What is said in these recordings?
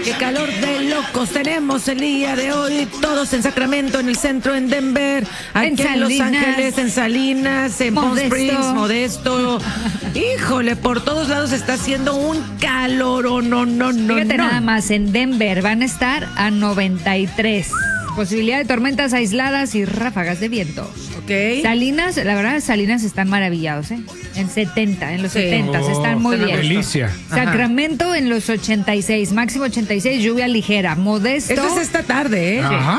Qué calor de locos tenemos el día de hoy. Todos en Sacramento, en el centro, en Denver, aquí en Los Ángeles, en Salinas, en Palm Springs, Modesto. Híjole, por todos lados está haciendo un calor. Fíjate nada más, en Denver van a estar a 93. Posibilidad de tormentas aisladas y ráfagas de viento. Ok. Salinas, la verdad, Salinas están maravillados, ¿eh? En 70, en los 70, están muy bien. Delicia. Sacramento en los 86, máximo 86, lluvia ligera. Modesto. Eso es esta tarde, ¿eh? Ajá.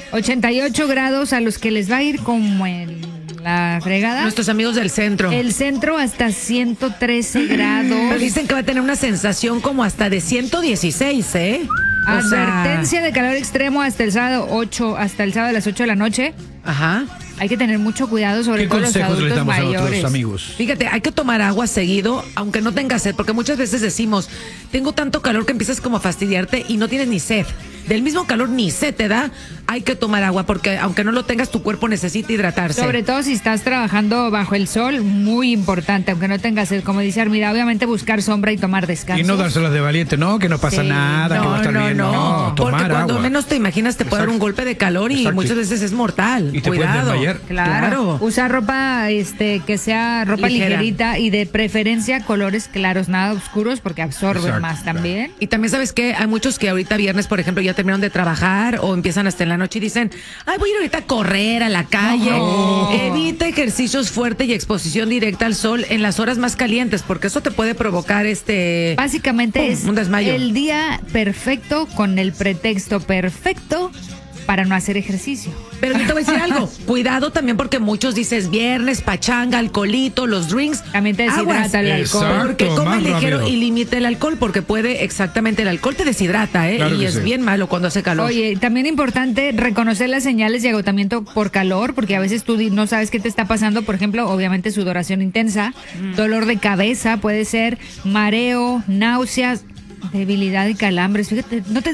88 grados a los que les va a ir como en la fregada. Nuestros amigos del centro. El centro hasta 113 grados. Pero dicen que va a tener una sensación como hasta de 116, ¿eh? Advertencia de calor extremo hasta el sábado a las 8 de la noche. Ajá. Hay que tener mucho cuidado, sobre ¿Qué todo los consejos les adultos damos a mayores. nuestros amigos? Fíjate, hay que tomar agua seguido, aunque no tengas sed, porque muchas veces decimos, tengo tanto calor que empiezas como a fastidiarte y no tienes ni sed. Del mismo calor ni sed te da, hay que tomar agua, porque aunque no lo tengas, tu cuerpo necesita hidratarse. Sobre todo si estás trabajando bajo el sol, muy importante, aunque no tengas sed. Como dice Armida, obviamente buscar sombra y tomar descanso. Y no dárselas de valiente, no, que no pasa nada, que va a estar bien. No, tomar porque cuando agua. menos te imaginas te puede dar un golpe de calor y Exacto. muchas veces es mortal. Y te puedes Cuidado. desmayar. Claro. Usar ropa que sea ropa Ligera. ligerita y de preferencia colores claros, nada oscuros, porque absorben Exacto, más claro. también. Y también sabes que hay muchos que ahorita viernes, por ejemplo, ya terminaron de trabajar o empiezan hasta en la noche y dicen, ay, voy a ir ahorita a correr a la calle. Evita ejercicios fuertes y exposición directa al sol en las horas más calientes, porque eso te puede provocar Básicamente es un desmayo. el día perfecto con el pretexto perfecto para no hacer ejercicio. Pero yo te voy a decir algo, cuidado también porque muchos dices viernes, pachanga, alcoholito, los drinks. También te deshidrata el alcohol. Exacto. Porque come más ligero rápido. y limita el alcohol, porque puede, exactamente, el alcohol te deshidrata, ¿eh? Claro Y que es sí. bien malo cuando hace calor. Oye, también importante reconocer las señales de agotamiento por calor, porque a veces tú no sabes qué te está pasando. Por ejemplo, obviamente sudoración intensa, dolor de cabeza, puede ser mareo, náuseas, debilidad y calambres. Fíjate, no te